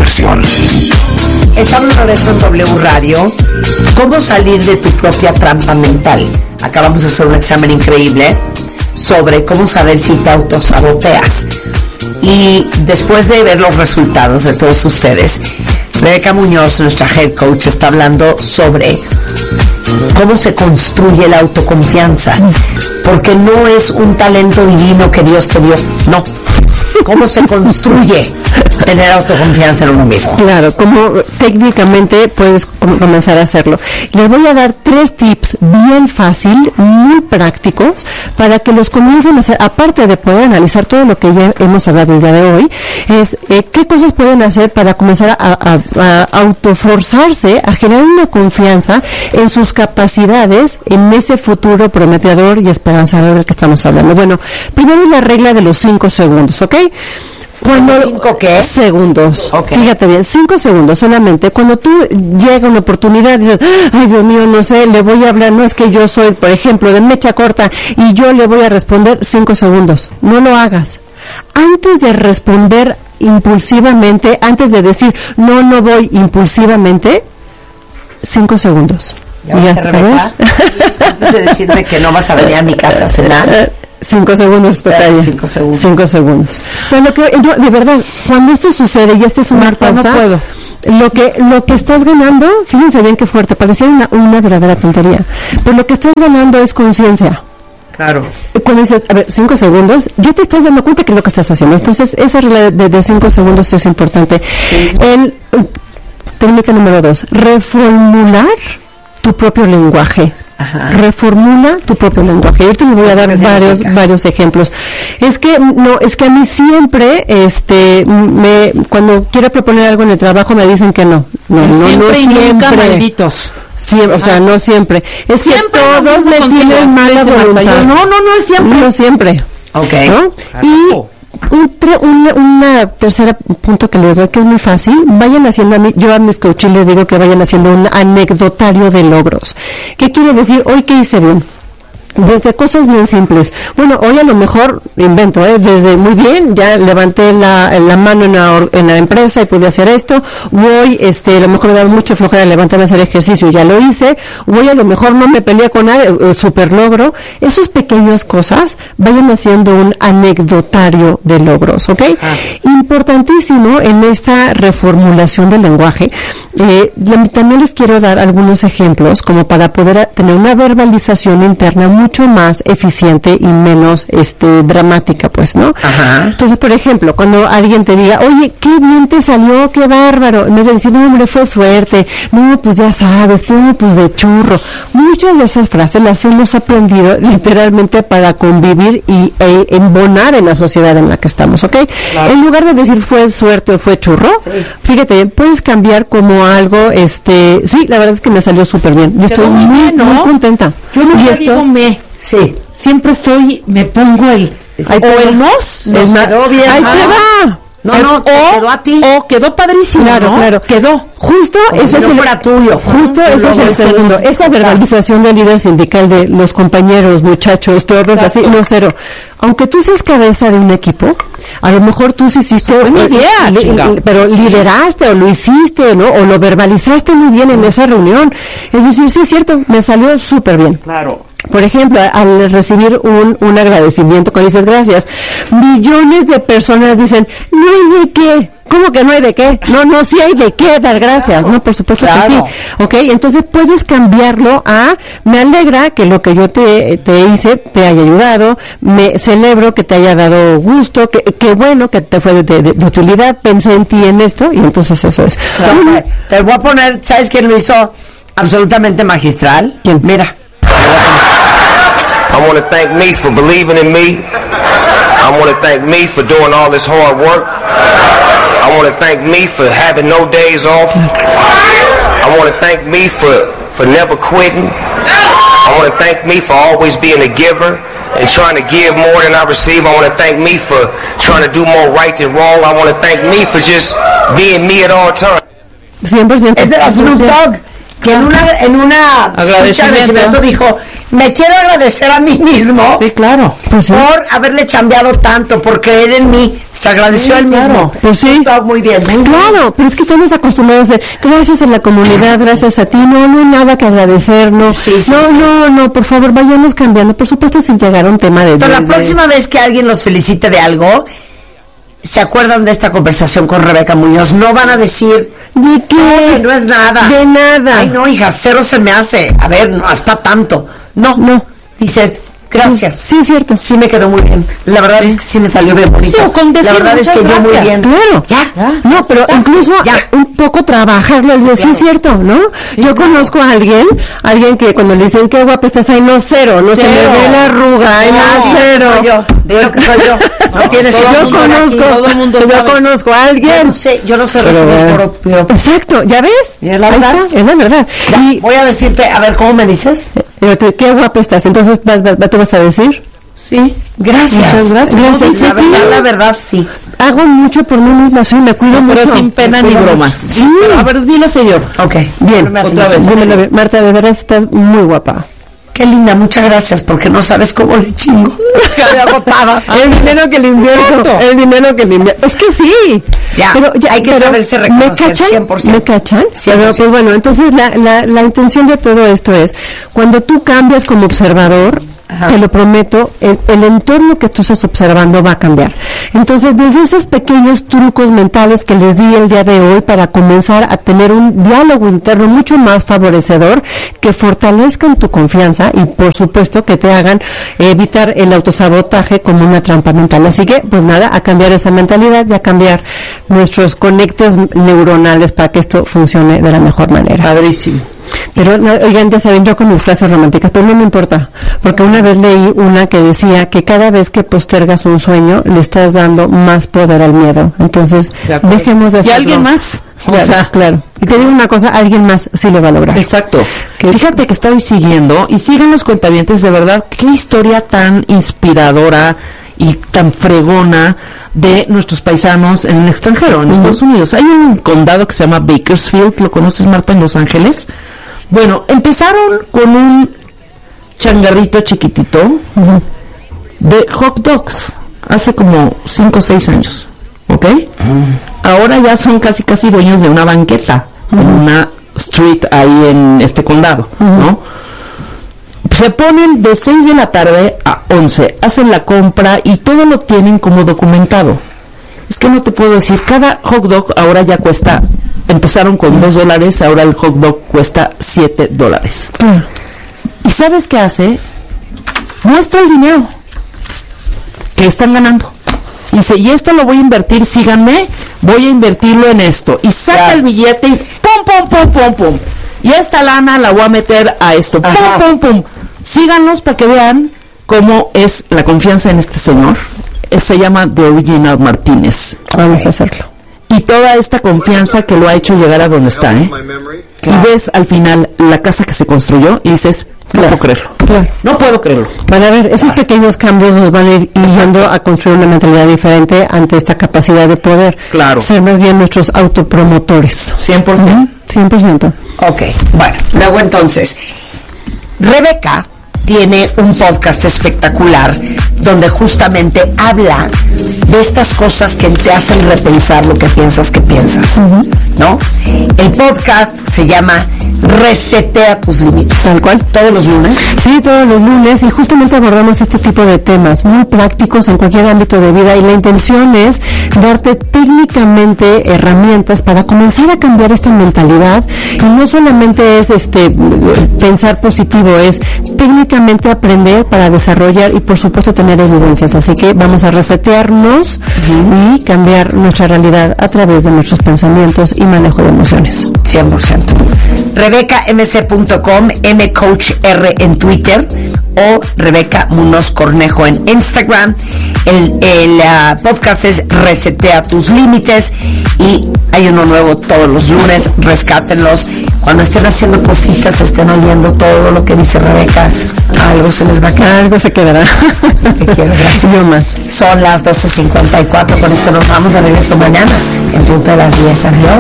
diversión. Estamos de regreso en W Radio. ¿Cómo salir de tu propia trampa mental? Acabamos de hacer un examen increíble sobre cómo saber si te autosaboteas. Y después de ver los resultados de todos ustedes, Rebeca Muñoz, nuestra head coach, está hablando sobre cómo se construye la autoconfianza, porque no es un talento divino que Dios te dio, no. ¿Cómo se construye tener autoconfianza en uno mismo? Claro, como técnicamente puedes comenzar a hacerlo. Les voy a dar 3 tips bien fácil, muy prácticos, para que los comiencen a hacer, aparte de poder analizar todo lo que ya hemos hablado el día de hoy, es qué cosas pueden hacer para comenzar a autoforzarse, a generar una confianza en sus capacidades, en ese futuro prometedor y esperanzador del que estamos hablando. Bueno, primero es la regla de los 5 segundos, ¿ok? Cuando 5 qué? Segundos. Okay. Fíjate bien, 5 segundos solamente. Cuando tú llega una oportunidad, dices, ay Dios mío, no sé, le voy a hablar, no es que yo soy, por ejemplo, de mecha corta y yo le voy a responder 5 segundos. No lo hagas. Antes de responder impulsivamente, antes de decir, no voy impulsivamente, 5 segundos. ¿Ya Rebeca? Antes de decirme que no vas a venir a mi casa a cenar. 5 segundos, tocayo. 5 segundos. 5 segundos. Pero lo que yo, de verdad, cuando esto sucede y esta es una pausa, no puedo. Lo que estás ganando, fíjense bien qué fuerte, parecía una verdadera tontería, pero lo que estás ganando es conciencia. Claro. Cuando dices, a ver, 5 segundos, ya te estás dando cuenta que es lo que estás haciendo. Entonces, esa regla de 5 segundos es importante. Sí. Técnica número 2, reformular tu propio lenguaje. Ajá. Reformula tu propio lenguaje. Yo te voy a dar varios ejemplos. Es que a mí siempre, cuando quiero proponer algo en el trabajo me dicen que no. Siempre y nunca, malditos. Siempre, o sea, no siempre. Es siempre que todos me tienen mala voluntad. No es siempre. No siempre. Okay. ¿No? Y una tercera punto que les doy, que es muy fácil, vayan haciendo yo a mis coaches les digo que vayan haciendo un anecdotario de logros. ¿Qué quiere decir? Hoy, ¿qué hice bien? Desde cosas bien simples. Bueno, hoy a lo mejor invento, desde muy bien, ya levanté la mano en la empresa y pude hacer esto. Hoy, a lo mejor me da mucha flojera levantarme a hacer ejercicio, ya lo hice. Hoy a lo mejor no me peleé con nadie, super logro. Esas pequeñas cosas, vayan haciendo un anecdotario de logros, ¿ok? Importantísimo en esta reformulación del lenguaje. También les quiero dar algunos ejemplos como para poder tener una verbalización interna mucho más eficiente y menos dramática, pues, ¿no? Ajá. Entonces, por ejemplo, cuando alguien te diga, oye, qué bien te salió, qué bárbaro, en vez de decir, no, hombre, fue suerte, no, pues ya sabes, pues de churro. Muchas de esas frases las hemos aprendido literalmente para convivir y embonar en la sociedad en la que estamos, ¿ok? Claro. En lugar de decir fue suerte o fue churro, sí. Fíjate, puedes cambiar como algo, sí, la verdad es que me salió súper bien. Yo estoy muy contenta. Yo no digo sí. Siempre me pongo el nos quedó bien. Ahí te va. No, quedó a ti. Quedó padrísimo, claro, ¿no? Claro. Quedó. Justo ese es el tuyo. Justo ese es el segundo. Esa verbalización del líder sindical de los compañeros, muchachos, todos exacto. Así, no, cero. Aunque tú seas cabeza de un equipo, a lo mejor tú sí hiciste una idea, pero lideraste o lo hiciste, ¿no? O lo verbalizaste muy bien en esa reunión. Es decir, sí es cierto, me salió súper bien. Claro. Por ejemplo, al recibir un agradecimiento, cuando dices gracias, millones de personas dicen, no hay de qué. ¿Cómo que no hay de qué? No, sí hay de qué dar gracias. Claro, no, por supuesto que sí. ¿Ok? Entonces puedes cambiarlo a, me alegra que lo que yo te hice te haya ayudado, me celebro que te haya dado gusto, que bueno, que te fue de utilidad, pensé en ti en esto, y entonces eso es. Claro, te voy a poner, ¿sabes quién lo hizo absolutamente magistral? ¿Quién? Mira. I want to thank me for believing in me. I want to thank me for doing all this hard work. I want to thank me for having no days off. I want to thank me for never quitting. I want to thank me for always being a giver and trying to give more than I receive. I want to thank me for trying to do more right than wrong. I want to thank me for just being me at all times. 100%. Es Snoop Dogg. que en una agradecimiento dijo, me quiero agradecer a mí mismo. Sí, claro. Pues sí. Por haberle chambeado tanto, por creer en mí. Se agradeció él mismo. Pues sí. Todo muy bien. Claro, pero es que estamos acostumbrados a gracias a la comunidad, gracias a ti, no hay nada que agradecer, no. No, por favor, vayamos cambiando. Por supuesto, sin llegar a un tema de... Pero la próxima vez que alguien los felicite de algo, ¿se acuerdan de esta conversación con Rebeca Muñoz? No van a decir... ¿De qué? No es nada. De nada. Ay, no, hija, cero se me hace. A ver, no, es para tanto. No. Dices, gracias. Sí, es cierto. Sí me quedó muy bien. La verdad es que sí me salió bien bonito. Sí, con decir la verdad es que yo muy bien. Claro. Ya. No, pero incluso un poco trabajarlo. Sí, es cierto, ¿no? Sí, yo conozco a alguien que cuando le dicen qué guapa estás, ahí no, cero. No se me ve la arruga, ahí no, cero. Soy yo. Digo que soy yo. No tienes que yo conozco a alguien. Yo no sé recibir pero... Exacto, ¿ya ves? Y es la verdad. Es la verdad. Y voy a decirte, a ver, ¿cómo me dices? Qué guapa estás. Entonces, ¿tú vas a decir? Sí. Gracias. La verdad, sí. Hago mucho por mí misma, sí, me cuido mucho. Pero sin pena ni bromas. Sí. Pero, a ver, dilo serio. Ok. Bien. Otra vez. Dímelo, Marta, de verdad estás muy guapa. Qué linda, muchas gracias, porque no sabes cómo le chingo. Se había agotada. El dinero que le invierto. Es que sí. Pero hay que saberse reconocer. ¿Me cachan? Pero, pues bueno, entonces la intención de todo esto es, cuando tú cambias como observador, te lo prometo, el entorno que tú estás observando va a cambiar. Entonces, desde esos pequeños trucos mentales que les di el día de hoy para comenzar a tener un diálogo interno mucho más favorecedor, que fortalezcan tu confianza y, por supuesto, que te hagan evitar el autosabotaje como una trampa mental. Así que, pues nada, a cambiar esa mentalidad y a cambiar nuestros conectes neuronales para que esto funcione de la mejor manera. Padrísimo. Pero, oigan, ya saben, yo con mis frases románticas, pero no me importa, porque una vez leí una que decía que cada vez que postergas un sueño, le estás dando más poder al miedo. Entonces, dejemos de hacerlo. ¿Y alguien más? Claro. Y te digo una cosa, alguien más sí lo va a lograr. Exacto. Fíjate que estoy siguiendo, y siguen los cuentavientes, de verdad, qué historia tan inspiradora y tan fregona de nuestros paisanos en el extranjero, en Estados Unidos. Hay un condado que se llama Bakersfield, ¿lo conoces, Marta, en Los Ángeles? Bueno, empezaron con un changarrito chiquitito de hot dogs hace como 5 o 6 años, ¿ok? Ahora ya son casi dueños de una banqueta en una street ahí en este condado, ¿no? Se ponen de 6 de la tarde a 11, hacen la compra y todo lo tienen como documentado. Es que no te puedo decir, cada hot dog ahora ya cuesta, empezaron con $2, ahora el hot dog cuesta $7. ¿Y sabes qué hace? Muestra el dinero que están ganando. Dice, y esto lo voy a invertir, síganme, voy a invertirlo en esto. Y saca el billete y pum. Y esta lana la voy a meter a esto. Pum. Síganos para que vean cómo es la confianza en este señor. Se llama The Original Martínez. Vamos a hacerlo. Y toda esta confianza que lo ha hecho llegar a donde está, ¿eh? Y ves al final la casa que se construyó y dices, no puedo creerlo. No puedo creerlo. Van a ver, esos pequeños cambios nos van a ir guiando a construir una mentalidad diferente ante esta capacidad de poder. Claro. Ser más bien nuestros autopromotores. 100%. 100%. Ok, bueno, luego entonces, Rebeca tiene un podcast espectacular donde justamente habla de estas cosas que te hacen repensar lo que piensas, ¿no? El podcast se llama Resetea tus límites. ¿Tal cual? ¿Todos los lunes? Sí, todos los lunes, y justamente abordamos este tipo de temas muy prácticos en cualquier ámbito de vida, y la intención es darte técnicamente herramientas para comenzar a cambiar esta mentalidad, y no solamente es pensar positivo, es técnicamente aprender para desarrollar y por supuesto tener evidencias. Así que vamos a resetearnos y cambiar nuestra realidad a través de nuestros pensamientos y manejo de emociones. 100%. RebecaMC.com, MCoachR en Twitter o Rebeca Munoz Cornejo en Instagram. El podcast es Resetea tus límites, y hay uno nuevo todos los lunes. Rescátenlos. Cuando estén haciendo cositas, estén oyendo todo lo que dice Rebeca. Algo se les va a quedar. Algo se quedará. Te quiero, gracias. Yo más. Son las 12:54. Con esto nos vamos de regreso mañana en punto de las 10. Adiós.